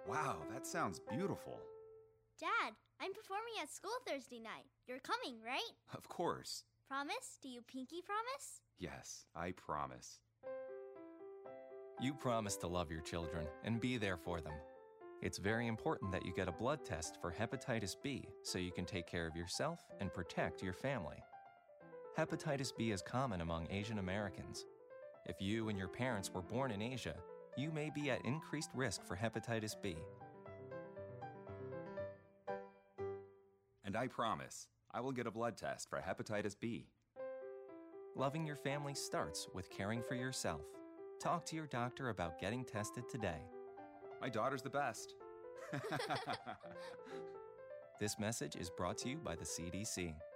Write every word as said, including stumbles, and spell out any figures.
Wow, that sounds beautiful. Dad, I'm performing at school Thursday night. You're coming, right? Of course. Promise? Do you pinky promise? Yes, I promise. You promise to love your children and be there for them. It's very important that you get a blood test for hepatitis B so you can take care of yourself and protect your family. Hepatitis B is common among Asian Americans. If you and your parents were born in Asia, you may be at increased risk for hepatitis B. And I promise, I will get a blood test for hepatitis B. Loving your family starts with caring for yourself. Talk to your doctor about getting tested today. My daughter's the best. This message is brought to you by the C D C.